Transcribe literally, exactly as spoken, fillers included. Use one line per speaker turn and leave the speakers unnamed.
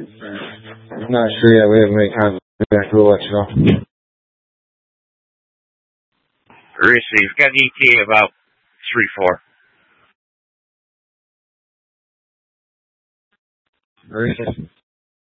I'm not sure yet. We haven't made contact. We'll let you know.
Receive. Got E T about three four.
Receive.